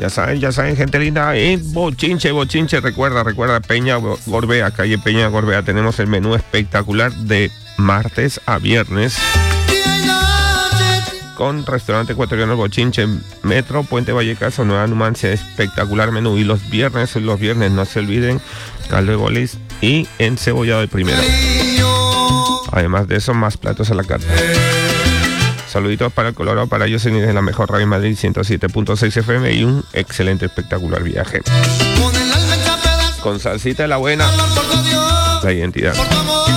Ya saben, gente linda, Bochinche, recuerda, Peña Gorbea, calle Peña Gorbea, tenemos el menú espectacular de martes a viernes, con restaurante ecuatoriano Bochinche, Metro, Puente Vallecas o Nueva Numancia, espectacular menú. Y los viernes no se olviden, caldo de bolis y encebollado de primera. Además de eso, más platos a la carta. Saluditos para el Colorado, para Jocelyn de la mejor radio en Madrid, 107.6 FM, y un excelente, espectacular viaje. Con salsita de la buena, la identidad.